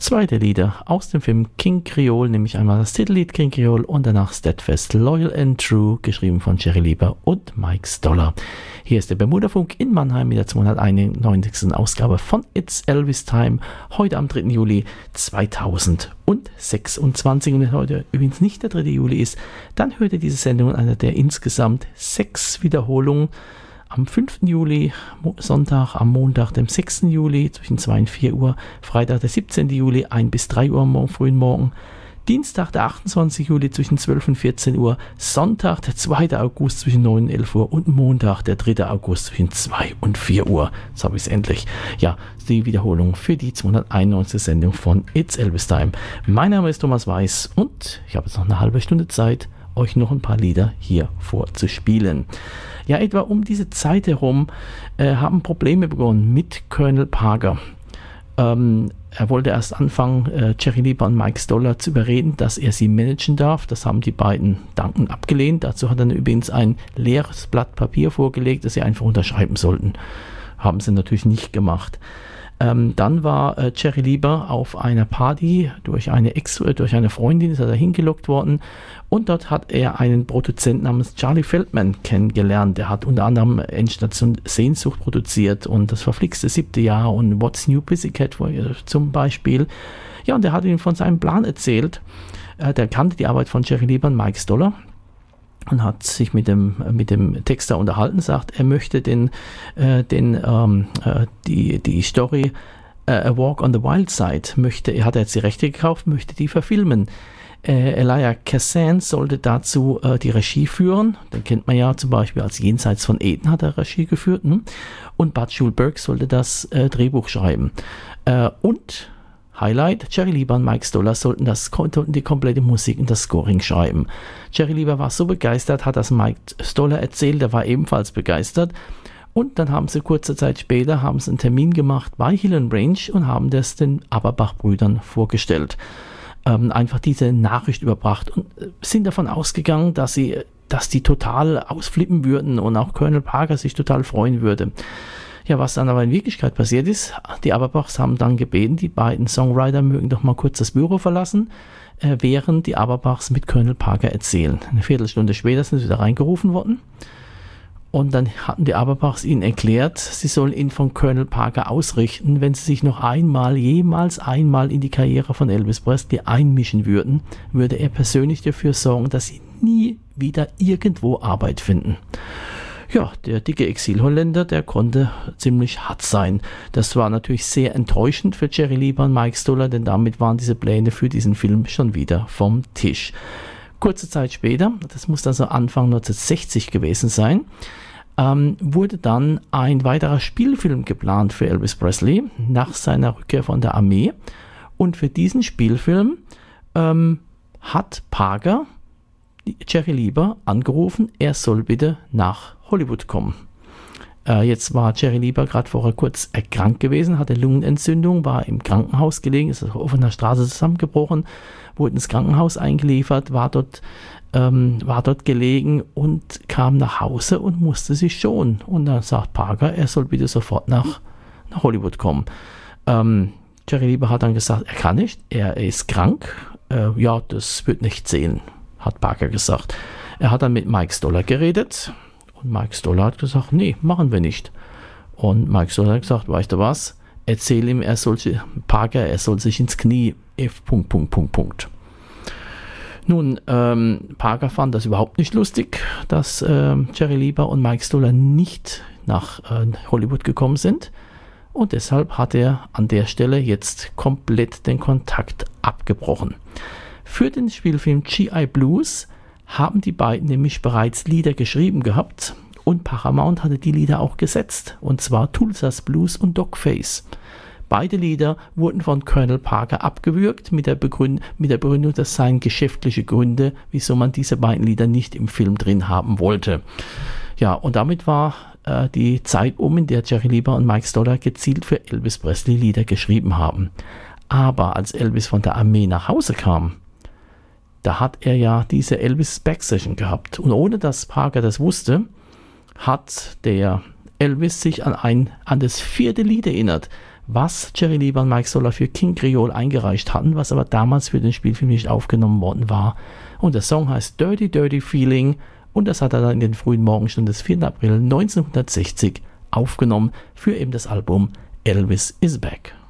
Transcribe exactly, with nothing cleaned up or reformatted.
zwei der Lieder aus dem Film King Creole, nämlich einmal das Titellied King Creole und danach Steadfast, Loyal and True, geschrieben von Jerry Lieber und Mike Stoller. Hier ist der Bermuda-Funk in Mannheim mit der zweihunderteinundneunzigsten Ausgabe von It's Elvis Time, heute am dritten Juli zweitausendsechsundzwanzig. Und wenn heute übrigens nicht der dritte Juli ist, dann hört ihr diese Sendung in einer der insgesamt sechs Wiederholungen am fünften Juli, Sonntag, am Montag, dem sechsten Juli zwischen zwei und vier Uhr, Freitag, der siebzehnten Juli, ein bis drei Uhr am morgen, frühen Morgen, Dienstag, der achtundzwanzigsten Juli zwischen zwölf und vierzehn Uhr, Sonntag, der zweiten August zwischen neun und elf Uhr und Montag, der dritte August zwischen zwei und vier Uhr. Jetzt habe ich es endlich. Ja, die Wiederholung für die zweihunderteinundneunzigste Sendung von It's Elvis Time. Mein Name ist Thomas Weiß und ich habe jetzt noch eine halbe Stunde Zeit, euch noch ein paar Lieder hier vorzuspielen. Ja, etwa um diese Zeit herum äh, haben Probleme begonnen mit Colonel Parker. Ähm, er wollte erst anfangen, äh, Jerry Lieber und Mike Stoller zu überreden, dass er sie managen darf. Das haben die beiden dankend abgelehnt. Dazu hat er übrigens ein leeres Blatt Papier vorgelegt, das sie einfach unterschreiben sollten. Haben sie natürlich nicht gemacht. Ähm, dann war äh, Jerry Lieber auf einer Party durch eine, Ex äh, durch eine Freundin, ist er da hingelockt worden und dort hat er einen Produzenten namens Charlie Feldman kennengelernt. Der hat unter anderem Endstation Sehnsucht produziert und das verflixte siebte Jahr und What's New Pussycat zum Beispiel. Ja, und der hat ihm von seinem Plan erzählt. Äh, der kannte die Arbeit von Jerry Lieber und Mike Stoller und hat sich mit dem, mit dem Texter unterhalten, sagt, er möchte den, äh, den, ähm, äh, die, die Story äh, A Walk on the Wild Side, möchte, er hat jetzt die Rechte gekauft, möchte die verfilmen. Äh, Elia Kazan sollte dazu äh, die Regie führen, den kennt man ja zum Beispiel als Jenseits von Eden hat er Regie geführt, hm? Und Bud Schulberg sollte das äh, Drehbuch schreiben. Äh, und Highlight, Jerry Lieber und Mike Stoller sollten, das, sollten die komplette Musik und das Scoring schreiben. Jerry Lieber war so begeistert, hat das Mike Stoller erzählt, der war ebenfalls begeistert. Und dann haben sie kurze Zeit später haben sie einen Termin gemacht bei Hill and Range und haben das den Aberbach-Brüdern vorgestellt. Ähm, einfach diese Nachricht überbracht und sind davon ausgegangen, dass sie, dass die total ausflippen würden und auch Colonel Parker sich total freuen würde. Ja, was dann aber in Wirklichkeit passiert ist, die Aberbachs haben dann gebeten, die beiden Songwriter mögen doch mal kurz das Büro verlassen, äh, während die Aberbachs mit Colonel Parker erzählen. Eine Viertelstunde später sind sie wieder reingerufen worden und dann hatten die Aberbachs ihnen erklärt, sie sollen ihn von Colonel Parker ausrichten, wenn sie sich noch einmal, jemals einmal in die Karriere von Elvis Presley einmischen würden, würde er persönlich dafür sorgen, dass sie nie wieder irgendwo Arbeit finden. Ja, der dicke Exil-Holländer, der konnte ziemlich hart sein. Das war natürlich sehr enttäuschend für Jerry Lieber und Mike Stoller, denn damit waren diese Pläne für diesen Film schon wieder vom Tisch. Kurze Zeit später, das muss also Anfang neunzehnhundertsechzig gewesen sein, ähm, wurde dann ein weiterer Spielfilm geplant für Elvis Presley nach seiner Rückkehr von der Armee. Und für diesen Spielfilm ähm, hat Parker Jerry Lieber angerufen, er soll bitte nach Hollywood kommen. Äh, jetzt war Jerry Lieber gerade vorher kurz erkrankt gewesen, hatte Lungenentzündung, war im Krankenhaus gelegen, ist auf einer Straße zusammengebrochen, wurde ins Krankenhaus eingeliefert, war dort, ähm, war dort gelegen und kam nach Hause und musste sich schonen. Und dann sagt Parker, er soll bitte sofort nach, nach Hollywood kommen. Ähm, Jerry Lieber hat dann gesagt, er kann nicht, er ist krank, äh, ja, das wird nicht zählen, hat Parker gesagt. Er hat dann mit Mike Stoller geredet und Mike Stoller hat gesagt, nee, machen wir nicht. Und Mike Stoller hat gesagt, weißt du was, erzähl ihm, er soll, Parker, er soll sich ins Knie, F. Punkt, Punkt, Punkt, Punkt. Nun, ähm, Parker fand das überhaupt nicht lustig, dass äh, Jerry Lieber und Mike Stoller nicht nach äh, Hollywood gekommen sind. Und deshalb hat er an der Stelle jetzt komplett den Kontakt abgebrochen. Für den Spielfilm G I Blues haben die beiden nämlich bereits Lieder geschrieben gehabt und Paramount hatte die Lieder auch gesetzt, und zwar Tulsa's Blues und Dogface. Beide Lieder wurden von Colonel Parker abgewürgt mit der, Begründ- mit der Begründung, das seien geschäftliche Gründe, wieso man diese beiden Lieder nicht im Film drin haben wollte. Ja, und damit war äh, die Zeit um, in der Jerry Lieber und Mike Stoller gezielt für Elvis Presley Lieder geschrieben haben. Aber als Elvis von der Armee nach Hause kam, da hat er ja diese Elvis Back-Session gehabt. Und ohne dass Parker das wusste, hat der Elvis sich an, ein, an das vierte Lied erinnert, was Jerry Lieber und Mike Stoller für King Creole eingereicht hatten, was aber damals für den Spielfilm nicht aufgenommen worden war. Und der Song heißt Dirty Dirty Feeling und das hat er dann in den frühen Morgenstunden des vierten April neunzehnhundertsechzig aufgenommen für eben das Album Elvis is Back.